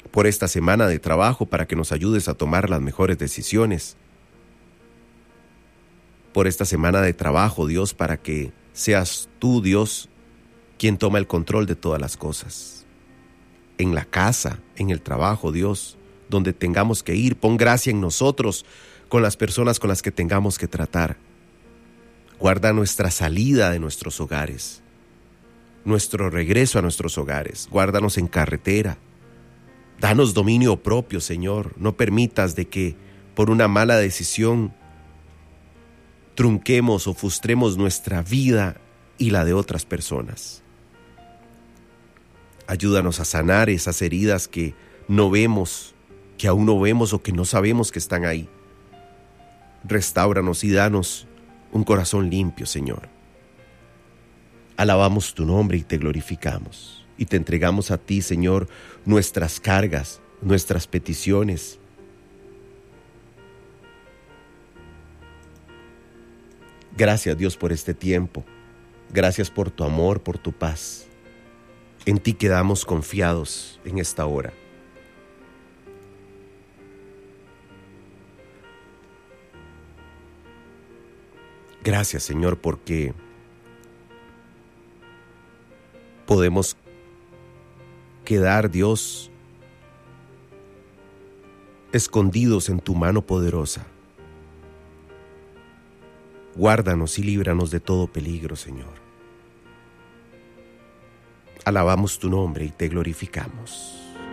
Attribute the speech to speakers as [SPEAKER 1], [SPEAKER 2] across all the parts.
[SPEAKER 1] por esta semana de trabajo para que nos ayudes a tomar las mejores decisiones. Por esta semana de trabajo, Dios, para que seas tú, Dios, quien toma el control de todas las cosas. En la casa, en el trabajo, Dios, donde tengamos que ir, pon gracia en nosotros, con las personas con las que tengamos que tratar. Guarda nuestra salida de nuestros hogares, nuestro regreso a nuestros hogares. Guárdanos en carretera. Danos dominio propio, Señor. No permitas de que por una mala decisión trunquemos o frustremos nuestra vida y la de otras personas. Ayúdanos a sanar esas heridas que no vemos, que aún no vemos o que no sabemos que están ahí. Restáuranos y danos un corazón limpio, Señor. Alabamos tu nombre y te glorificamos. Y te entregamos a ti, Señor, nuestras cargas, nuestras peticiones. Gracias, Dios, por este tiempo. Gracias por tu amor, por tu paz. En ti quedamos confiados en esta hora. Gracias, Señor, porque podemos quedar, Dios, escondidos en tu mano poderosa. Guárdanos y líbranos de todo peligro, Señor. Alabamos tu nombre y te glorificamos.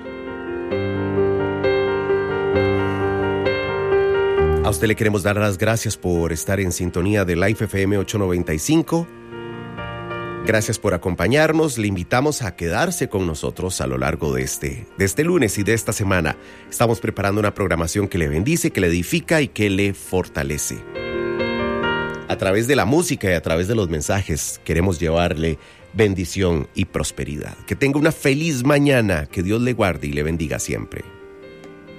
[SPEAKER 1] A usted le queremos dar las gracias por estar en sintonía de Life FM 895. Gracias por acompañarnos. Le invitamos a quedarse con nosotros a lo largo de este lunes y de esta semana. Estamos preparando una programación que le bendice, que le edifica y que le fortalece. A través de la música y a través de los mensajes queremos llevarle bendición y prosperidad. Que tenga una feliz mañana. Que Dios le guarde y le bendiga siempre.